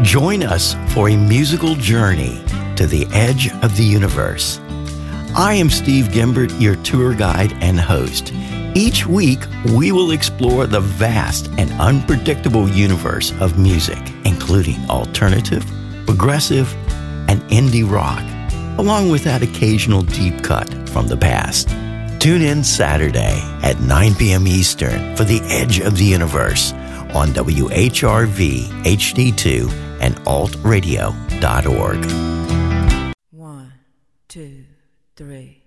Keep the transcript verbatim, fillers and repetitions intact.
Join us for a musical journey to the edge of the universe. I am Steve Gimbert, your tour guide and host. Each week, we will explore the vast and unpredictable universe of music, including alternative, progressive, and indie rock, along with that occasional deep cut from the past. Tune in Saturday at nine p.m. Eastern for The Edge of the Universe on W H R V H D two and alt radio dot org. One, two, three.